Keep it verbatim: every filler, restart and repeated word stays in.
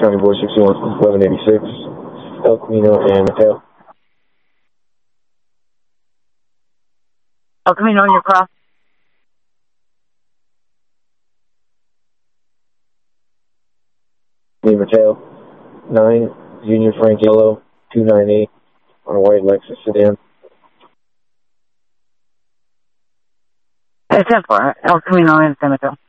County Board sixty-one, eleven eighty-six, El Camino and Mateo. El Camino on your cross. Me, Mateo, nine, Junior Frank Yellow, two nine eight, on a white Lexus sedan. It's ten four, El Camino in San Mateo.